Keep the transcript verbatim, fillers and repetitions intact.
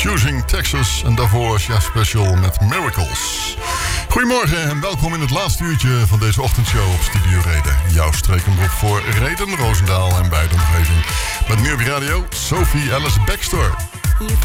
Choosing Texas. En daarvoor was Ja Special met Miracles. Goedemorgen en welkom in het laatste uurtje van deze ochtendshow op Studio Reden. Jouw streekomroep voor Reden, Roosendaal en bij de omgeving. Met nu op je radio Sophie Alice Baxter.